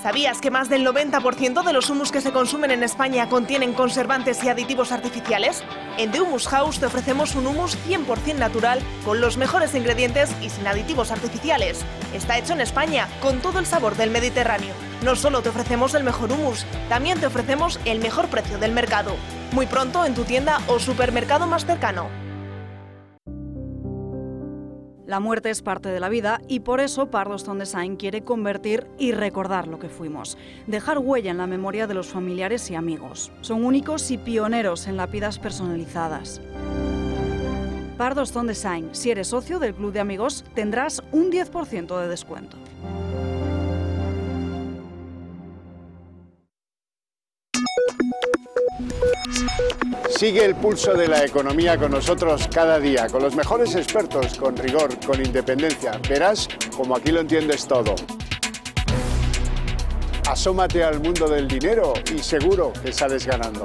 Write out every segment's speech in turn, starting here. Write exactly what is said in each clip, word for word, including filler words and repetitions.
¿Sabías que más del noventa por ciento de los humus que se consumen en España contienen conservantes y aditivos artificiales? En The Humus House te ofrecemos un humus cien por cien natural, con los mejores ingredientes y sin aditivos artificiales. Está hecho en España, con todo el sabor del Mediterráneo. No solo te ofrecemos el mejor humus, también te ofrecemos el mejor precio del mercado. Muy pronto en tu tienda o supermercado más cercano. La muerte es parte de la vida y por eso Pardo Stone Design quiere convertir y recordar lo que fuimos. Dejar huella en la memoria de los familiares y amigos. Son únicos y pioneros en lápidas personalizadas. Pardo Stone Design. Si eres socio del Club de Amigos, tendrás un diez por ciento de descuento. Sigue el pulso de la economía con nosotros cada día, con los mejores expertos, con rigor, con independencia. Verás como aquí lo entiendes todo. Asómate al mundo del dinero y seguro que sales ganando.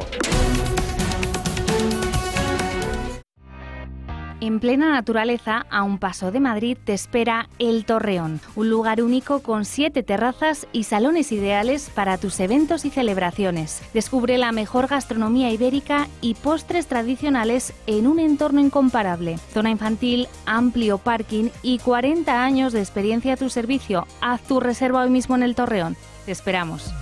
En plena naturaleza, a un paso de Madrid, te espera El Torreón, un lugar único con siete terrazas y salones ideales para tus eventos y celebraciones. Descubre la mejor gastronomía ibérica y postres tradicionales en un entorno incomparable. Zona infantil, amplio parking y cuarenta años de experiencia a tu servicio. Haz tu reserva hoy mismo en El Torreón. Te esperamos.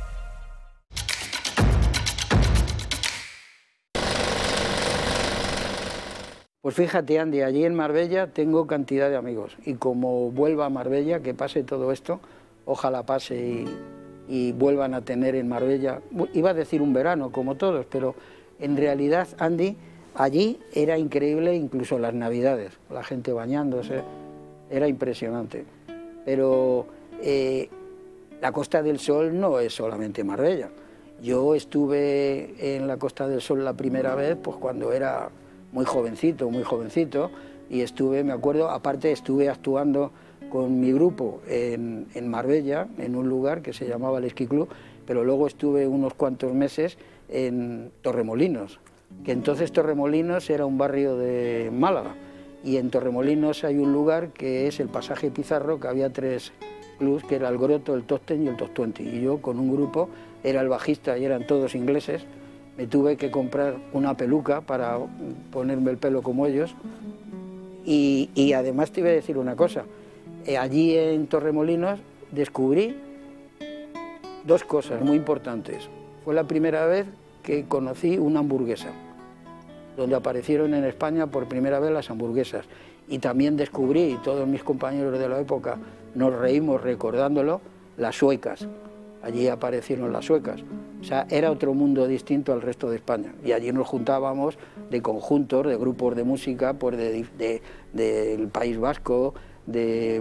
Pues fíjate, Andy, allí en Marbella tengo cantidad de amigos y como vuelva a Marbella, que pase todo esto, ojalá pase y, y vuelvan a tener en Marbella, iba a decir un verano como todos, pero en realidad, Andy, allí era increíble incluso las Navidades, la gente bañándose, era impresionante. Pero eh, la Costa del Sol no es solamente Marbella. Yo estuve en la Costa del Sol la primera vez, pues cuando era muy jovencito, muy jovencito, y estuve, me acuerdo, aparte estuve actuando con mi grupo en, en Marbella, en un lugar que se llamaba el Esquí Club, pero luego estuve unos cuantos meses en Torremolinos, que entonces Torremolinos era un barrio de Málaga, y en Torremolinos hay un lugar que es el Pasaje Pizarro, que había tres clubs, que era el Groto, el Top Ten y el Top veinte, y yo con un grupo, era el bajista y eran todos ingleses. Me tuve que comprar una peluca para ponerme el pelo como ellos y, y además te iba a decir una cosa, eh, allí en Torremolinos descubrí dos cosas muy importantes. Fue la primera vez que conocí una hamburguesa, donde aparecieron en España por primera vez las hamburguesas, y también descubrí, y todos mis compañeros de la época nos reímos recordándolo, las suecas. Allí aparecieron las suecas. O sea, era otro mundo distinto al resto de España. Y allí nos juntábamos de conjuntos, de grupos de música, pues de, de, de, del País Vasco, de